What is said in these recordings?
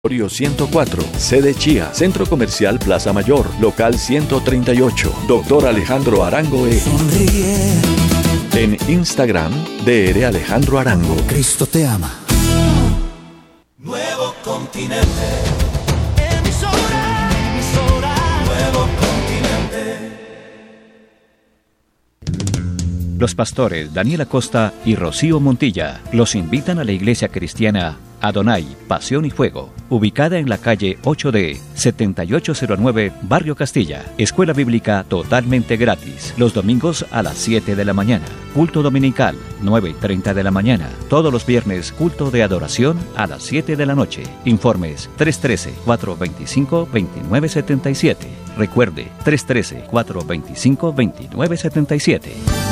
104, sede Chía, Centro Comercial Plaza Mayor, local 138, Dr. Alejandro Arango Sonríe. En Instagram, Dr. Alejandro Arango. Cristo te ama. Nuevo continente. Emisora, Nuevo continente. Los pastores Daniel Acosta y Rocío Montilla los invitan a la iglesia cristiana Adonai, Pasión y Fuego, ubicada en la calle 8D, 7809, Barrio Castilla. Escuela bíblica totalmente gratis, los domingos a las 7 de la mañana. Culto dominical, 9:30 de la mañana. Todos los viernes, culto de adoración a las 7 de la noche. Informes 313-425-2977. Recuerde, 313-425-2977.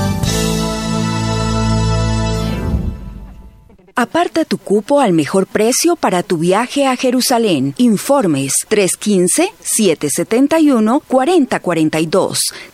Aparta tu cupo al mejor precio para tu viaje a Jerusalén. Informes 315-771-4042.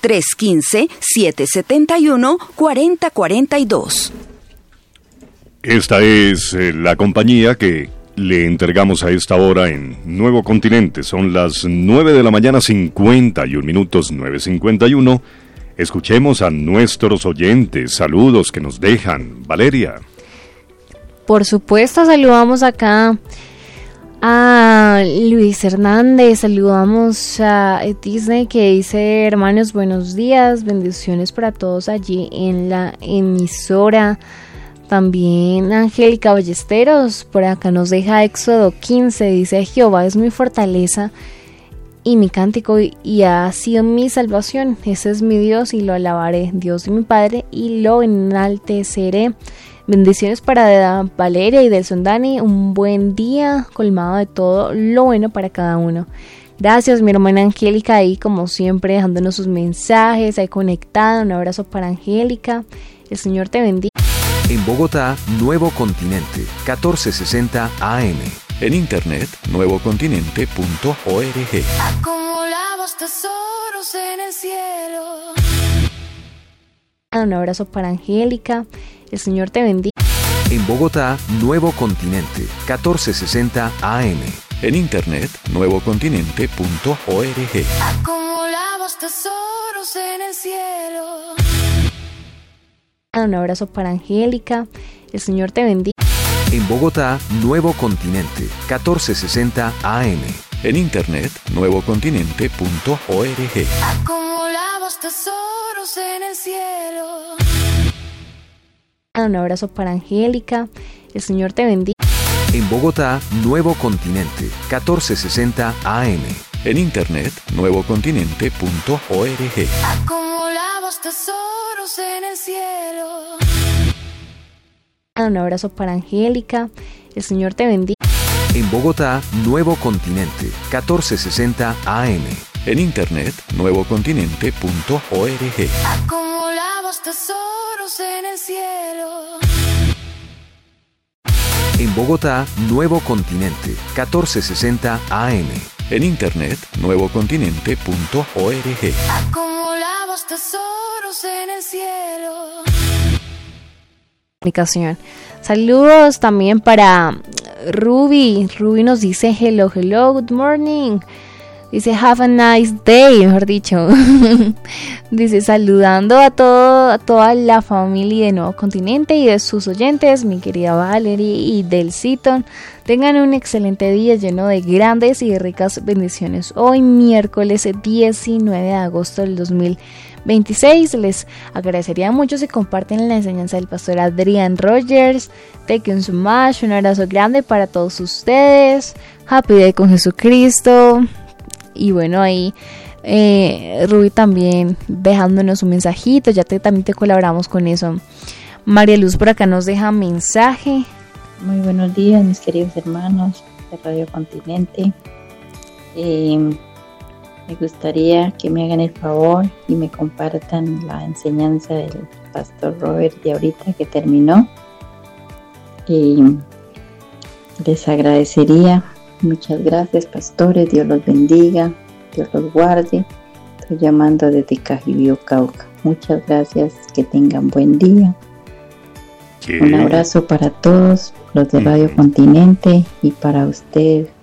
315-771-4042. Esta es la compañía que le entregamos a esta hora en Nuevo Continente. Son las 9 de la mañana, 51 minutos, 9:51. Escuchemos a nuestros oyentes. Saludos que nos dejan. Valeria. Por supuesto, saludamos acá a Luis Hernández, saludamos a Disney que dice: hermanos, buenos días, bendiciones para todos allí en la emisora. También Angélica Ballesteros, por acá nos deja Éxodo 15, dice: Jehová es mi fortaleza y mi cántico y ha sido mi salvación, ese es mi Dios y lo alabaré, Dios de mi Padre y lo enalteceré. Bendiciones para Valeria y Delson Dani, un buen día colmado de todo lo bueno para cada uno. Gracias mi hermana Angélica ahí como siempre dejándonos sus mensajes, ahí conectada, un abrazo para Angélica, el Señor te bendiga. En Bogotá, Nuevo Continente, 1460 AM. En internet, nuevocontinente.org. Acumulamos tesoros en el cielo. Un abrazo para Angélica, el Señor te bendiga. En Bogotá, Nuevo Continente, 1460 AM. En internet, nuevocontinente.org. Acumulamos tesoros en el cielo. Un abrazo para Angélica, el Señor te bendiga. En Bogotá, Nuevo Continente, 1460 AM. En internet, nuevocontinente.org. Acumulamos tesoros en el cielo. Un abrazo para Angélica, el Señor te bendiga. En Bogotá, Nuevo Continente, 1460 AM. En internet, nuevocontinente.org. Acumulamos tesoros en el cielo. Un abrazo para Angélica, el Señor te bendiga. En Bogotá, Nuevo Continente, 1460 AM. En internet, nuevocontinente.org. Acumulamos tesoros en el cielo. En Bogotá, Nuevo Continente, 1460 AM. En internet, nuevocontinente.org. Acumulamos tesoros en el cielo. Saludos también para Ruby. Ruby nos dice hello, good morning. Dice have a nice day, mejor dicho. Dice saludando a toda la familia de Nuevo Continente y de sus oyentes, mi querida Valerie y Delcito. Tengan un excelente día lleno de grandes y ricas bendiciones. Hoy miércoles 19 de agosto del 2026. Les agradecería mucho si comparten la enseñanza del pastor Adrián Rogers. Thank you so much. Un abrazo grande para todos ustedes. Happy Day con Jesucristo. Y bueno, ahí Ruby también dejándonos un mensajito, también te colaboramos con eso. María Luz por acá nos deja mensaje. Muy buenos días mis queridos hermanos de Radio Continente. Me gustaría que me hagan el favor y me compartan la enseñanza del pastor Robert de ahorita que terminó. Les agradecería. Muchas gracias, pastores. Dios los bendiga. Dios los guarde. Estoy llamando desde Cajibío, Cauca. Muchas gracias. Que tengan buen día. Un abrazo para todos los de Radio Continente y para usted,